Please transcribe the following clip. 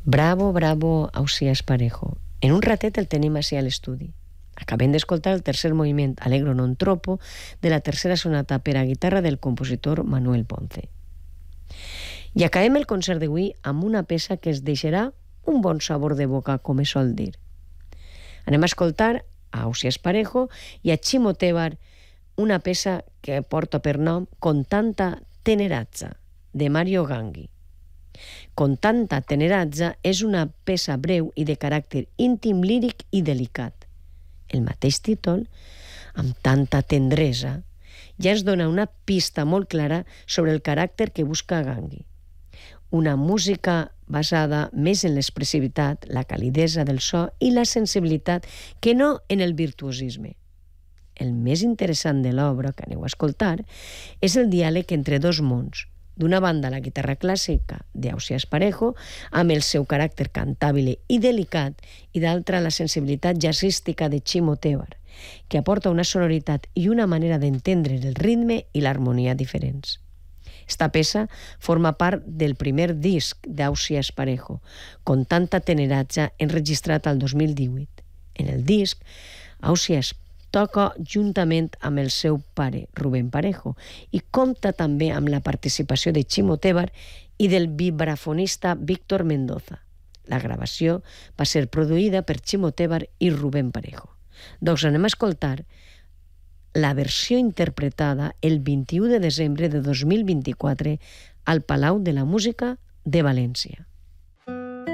Bravo, bravo, Ausiàs Parejo. En un ratet el tenim així a l'estudi. Acabem d'escoltar el tercer moviment Allegro non troppo de la tercera sonata per a guitarra del compositor Manuel Ponce. I acabem el concert d'avui amb una peça que es deixarà un bon sabor de boca, com es sol dir. Anem a escoltar a Ausiàs Parejo i a Chimo Tebar una peça que porta per nom Con tanta tenerazza, de Mario Ganghi. Con tanta tenerazza és una peça breu i de caràcter íntim, líric i delicat. El mateix títol, amb tanta tendresa, ja ens dona una pista molt clara sobre el caràcter que busca Ganghi. Una música basada més en l'expressivitat, la calidesa del so i la sensibilitat que no en el virtuosisme. El més interessant de l'obra que aneu a escoltar és el diàleg entre dos mons. D'una banda, la guitarra clàssica d'Ausiàs Parejo, amb el seu caràcter cantable i delicat, i d'altra, la sensibilitat jazzística de Chimo Tebar, que aporta una sonoritat i una manera d'entendre el ritme i l'harmonia diferents. Esta peça forma part del primer disc d'Ausiàs Parejo, Con tanta tenerazza, enregistrat al 2018. En el disc, Ausiàs toca juntament amb el seu pare, Rubén Parejo, i compta també amb la participació de Chimo Tebar i del vibrafonista Víctor Mendoza. La gravació va ser produïda per Chimo Tebar i Rubén Parejo. Doncs anem a escoltar la versió interpretada el 21 de desembre de 2024 al Palau de la Música de València.